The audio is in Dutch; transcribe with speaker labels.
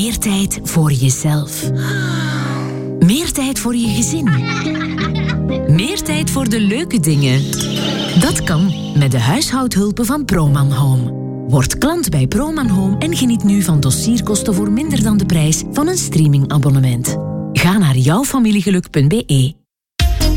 Speaker 1: meer tijd voor jezelf. Meer tijd voor je gezin. Meer tijd voor de leuke dingen. Dat kan met de huishoudhulpen van Proman Home. Word klant bij Proman Home en geniet nu van dossierkosten voor minder dan de prijs van een streamingabonnement. Ga naar jouwfamiliegeluk.be.